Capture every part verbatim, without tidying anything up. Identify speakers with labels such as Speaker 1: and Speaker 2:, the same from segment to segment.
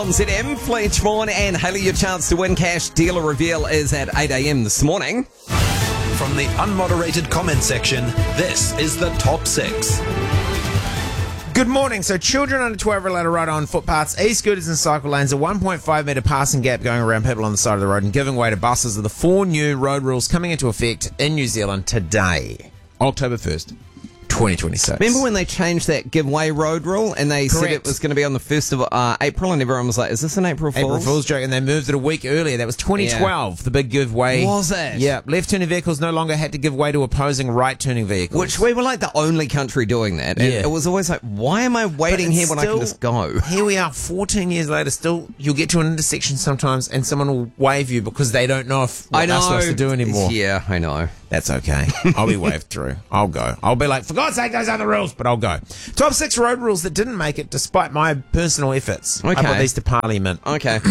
Speaker 1: On Z M, Fletch Vaughan and Haley, your chance to win cash. Dealer reveal is at eight a.m. this morning.
Speaker 2: From the unmoderated comment section, this is the top six.
Speaker 3: Good morning. So children under twelve are allowed to ride on footpaths, e-scooters and cycle lanes, a one point five metre passing gap going around people on the side of the road, and giving way to buses are the four new road rules coming into effect in New Zealand today, October first. twenty twenty-six.
Speaker 1: Remember when they changed that giveaway road rule and they
Speaker 3: Correct.
Speaker 1: said it was going to be on the first of uh, April and everyone was like, is this an April Fool's?
Speaker 3: April Fool's joke, and they moved it a week earlier. That was twenty twelve, yeah. The big giveaway.
Speaker 1: Was it?
Speaker 3: Yeah. Left-turning vehicles no longer had to give way to opposing right-turning vehicles.
Speaker 1: Which we were like the only country doing that. And
Speaker 3: Yeah.
Speaker 1: it was always like, why am I waiting here when I can
Speaker 3: still-
Speaker 1: just go?
Speaker 3: Here we are, fourteen years later, still, you'll get to an intersection sometimes and someone will wave you because they don't know if what
Speaker 1: I know.
Speaker 3: they're supposed to do anymore.
Speaker 1: Yeah, I know.
Speaker 3: That's okay. I'll be waved through. I'll go. I'll be like, for God's sake, those are the rules, but I'll go. Top six road rules that didn't make it despite my personal efforts. I
Speaker 1: Okay.
Speaker 3: put these to Parliament
Speaker 1: Okay.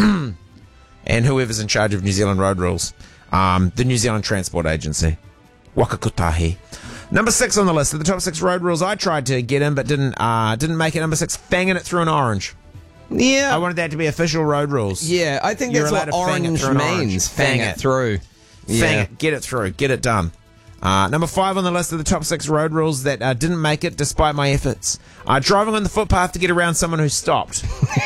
Speaker 3: and whoever's in charge of New Zealand road rules. Um, the New Zealand Transport Agency. Waka Kotahi. Number six on the list of the top six road rules I tried to get in but didn't uh, didn't make it. Number six, fanging it through an orange.
Speaker 1: Yeah.
Speaker 3: I wanted that to be official road rules.
Speaker 1: Yeah, I think
Speaker 3: You're
Speaker 1: that's
Speaker 3: allowed
Speaker 1: what
Speaker 3: to fang it
Speaker 1: orange
Speaker 3: through an
Speaker 1: means.
Speaker 3: orange.
Speaker 1: Fang,
Speaker 3: Fang
Speaker 1: it
Speaker 3: it.
Speaker 1: through.
Speaker 3: Fang
Speaker 1: Yeah.
Speaker 3: it, get it through, get it done. Uh, number five on the list of the top six road rules that uh, didn't make it despite my efforts. Uh, driving on the footpath to get around someone who stopped.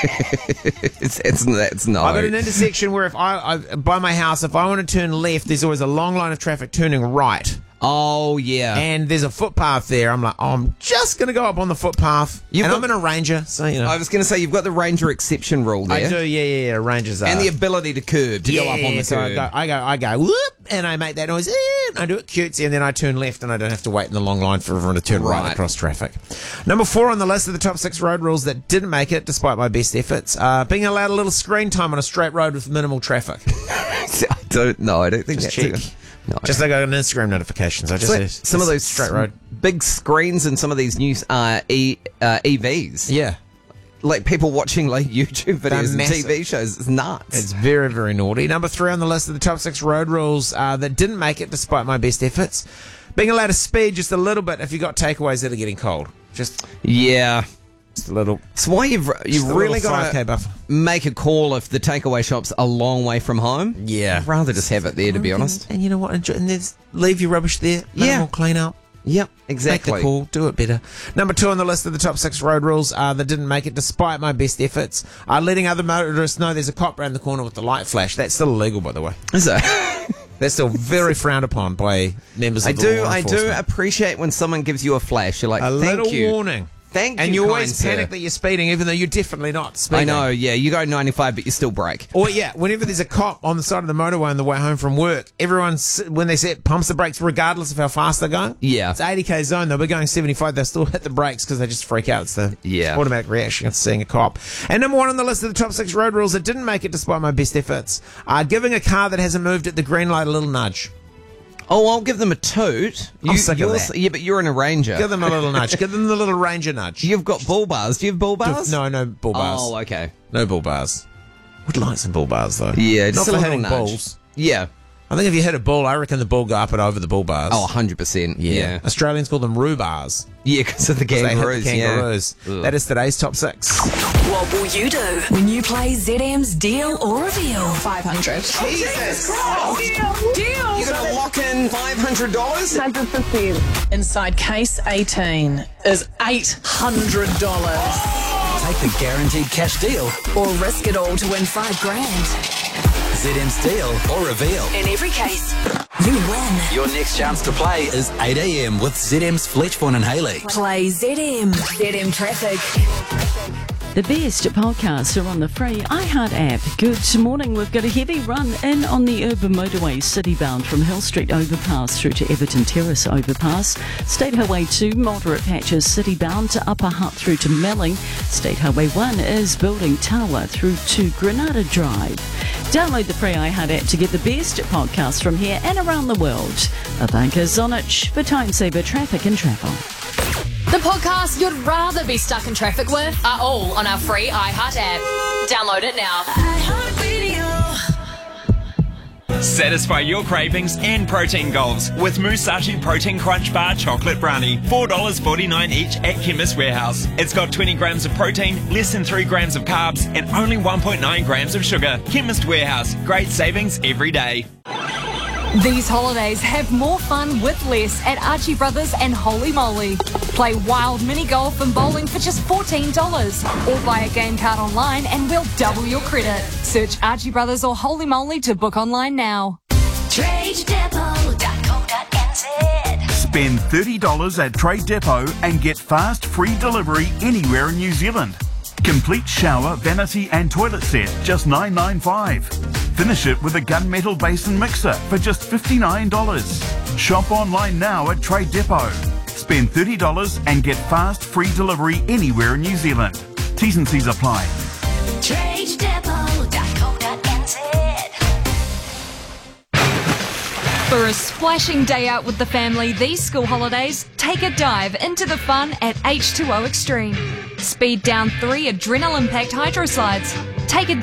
Speaker 1: It's, it's, it's no.
Speaker 3: I've got an intersection where if I, I, by my house, if I want to turn left, there's always a long line of traffic turning right.
Speaker 1: Oh, yeah.
Speaker 3: And there's a footpath there. I'm like, oh, I'm just going to go up on the footpath.
Speaker 1: You've
Speaker 3: and
Speaker 1: got-
Speaker 3: I'm in a Ranger, so, you know.
Speaker 1: I was going to say, you've got the Ranger exception rule there.
Speaker 3: I do, yeah, yeah, yeah, Rangers are.
Speaker 1: And the ability to curb, to
Speaker 3: yeah,
Speaker 1: go up on the
Speaker 3: so I
Speaker 1: curb.
Speaker 3: go, I go, I go, whoop, and I make that noise, eh, and I do it cutesy, and then I turn left, and I don't have to wait in the long line for everyone to turn right,
Speaker 1: Right.
Speaker 3: across traffic. Number four on the list of the top six road rules that didn't make it, despite my best efforts, uh, being allowed a little screen time on a straight road with minimal traffic.
Speaker 1: I don't know. I don't think
Speaker 3: Just
Speaker 1: that's
Speaker 3: cheek.
Speaker 1: No.
Speaker 3: Just like I got an Instagram notifications. I just
Speaker 1: It's
Speaker 3: say,
Speaker 1: like some of
Speaker 3: "This
Speaker 1: those
Speaker 3: straight road.
Speaker 1: big screens and some of these new uh, e, uh, E Vs.
Speaker 3: Yeah,
Speaker 1: Like people watching like YouTube
Speaker 3: They're
Speaker 1: videos and T
Speaker 3: massive.
Speaker 1: V shows. It's nuts.
Speaker 3: it's very, very naughty. Number three on the list of the top six road rules uh, that didn't make it despite my best efforts. Being allowed to speed just a little bit if you got takeaways that are getting cold. Just,
Speaker 1: yeah.
Speaker 3: just a little.
Speaker 1: So why you've
Speaker 3: Just
Speaker 1: you've
Speaker 3: a
Speaker 1: really
Speaker 3: little
Speaker 1: got
Speaker 3: five K
Speaker 1: to
Speaker 3: buffer.
Speaker 1: make a call if the takeaway shop's a long way from home.
Speaker 3: Yeah.
Speaker 1: I'd rather just have it there, to be honest.
Speaker 3: And you know what? Enjoy, and then leave your rubbish there.
Speaker 1: Yeah.
Speaker 3: Minimal clean up.
Speaker 1: Yep, exactly.
Speaker 3: Make the call. Do it better. Number two on the list of the top six road rules uh, that didn't make it despite my best efforts. Uh, letting other motorists know there's a cop around the corner with the light flash. That's still illegal, by the way.
Speaker 1: Is it?
Speaker 3: That's still very frowned upon by members of
Speaker 1: I
Speaker 3: the
Speaker 1: do.
Speaker 3: law
Speaker 1: I do
Speaker 3: enforcement.
Speaker 1: appreciate when someone gives you a flash. You're like,
Speaker 3: A
Speaker 1: thank
Speaker 3: little
Speaker 1: you.
Speaker 3: warning.
Speaker 1: Thank
Speaker 3: And
Speaker 1: you,
Speaker 3: you
Speaker 1: kind
Speaker 3: always
Speaker 1: sir.
Speaker 3: panic that you're speeding, even though you're definitely not speeding.
Speaker 1: I know. Yeah, you go ninety-five, but you still brake.
Speaker 3: Or yeah, whenever there's a cop on the side of the motorway on the way home from work, everyone, s- when they say it, pumps the brakes regardless of how fast they're going.
Speaker 1: Yeah.
Speaker 3: It's eighty k zone, they'll be going seventy-five, they'll still hit the brakes because they just freak out. It's the
Speaker 1: Yeah.
Speaker 3: automatic reaction of seeing a cop. And number one on the list of the top six road rules that didn't make it despite my best efforts, uh, giving a car that hasn't moved at the green light a little nudge.
Speaker 1: Oh, I'll give them a toot. You,
Speaker 3: I'm sick of
Speaker 1: you're-
Speaker 3: that.
Speaker 1: Yeah, but you're in a Ranger.
Speaker 3: Give them a little nudge. Give them the little Ranger nudge.
Speaker 1: You've got bull bars. Do you have bull bars?
Speaker 3: No, no bull bars.
Speaker 1: Oh, okay.
Speaker 3: No bull bars. Would like some bull bars though.
Speaker 1: Yeah,
Speaker 3: Not
Speaker 1: just
Speaker 3: for
Speaker 1: a little
Speaker 3: hitting
Speaker 1: nudge.
Speaker 3: bulls.
Speaker 1: Yeah.
Speaker 3: I think if you hit a bull, I reckon the bull go up and over the bull bars.
Speaker 1: Oh, one hundred percent. Yeah.
Speaker 3: Australians call them roo-bars.
Speaker 1: Yeah, because of the
Speaker 3: 'Cause they hit
Speaker 1: kangaroos.
Speaker 3: the kangaroos.
Speaker 1: Yeah.
Speaker 3: That is today's top six.
Speaker 4: What will you do when you play Z M's Deal or Reveal?
Speaker 5: five hundred.
Speaker 1: Jesus.
Speaker 4: Deal!
Speaker 1: You're going to lock in five hundred dollars?
Speaker 5: one hundred fifteen. Inside case eighteen is eight hundred dollars.
Speaker 2: Take the guaranteed cash deal.
Speaker 4: Or risk it all to win five grand.
Speaker 2: Z M's Deal or Reveal.
Speaker 4: In every case, you win.
Speaker 2: Your next chance to play is eight a.m. with Z M's Fletch, Vaughan and Haley.
Speaker 4: Play Z M. Z M Traffic.
Speaker 6: The best podcasts are on the free iHeart app. Good morning. We've got a heavy run in on the urban motorway city-bound from Hill Street Overpass through to Everton Terrace Overpass. State Highway two, moderate patches city-bound to Upper Hutt through to Melling. State Highway one is building Tower through to Granada Drive. Download the free iHeart app to get the best podcasts from here and around the world. A bank is on it for time-saver traffic and travel.
Speaker 7: The podcasts you'd rather be stuck in traffic with are all on our free iHeart app. Download it now.
Speaker 8: Satisfy your cravings and protein goals with Musashi Protein Crunch Bar Chocolate Brownie. four dollars forty-nine each at Chemist Warehouse. It's got twenty grams of protein, less than three grams of carbs, and only one point nine grams of sugar. Chemist Warehouse. Great savings every day.
Speaker 7: These holidays have more fun with less at Archie Brothers and Holy Moly. Play wild mini golf and bowling for just fourteen dollars. Or buy a game card online and we'll double your credit. Search Archie Brothers or Holy Moly to book online now.
Speaker 4: trade depot dot co dot n z.
Speaker 9: Spend thirty dollars at Trade Depot and get fast free delivery anywhere in New Zealand. Complete shower, vanity and toilet set, just nine ninety-five. Finish it with a gunmetal basin mixer for just fifty-nine dollars. Shop online now at Trade Depot. Spend thirty dollars and get fast free delivery anywhere in New Zealand. T's and C's apply.
Speaker 4: trade depot dot co dot n z.
Speaker 7: For a splashing day out with the family these school holidays, take a dive into the fun at H two O Extreme. Speed Down three adrenaline-packed hydro slides. Take a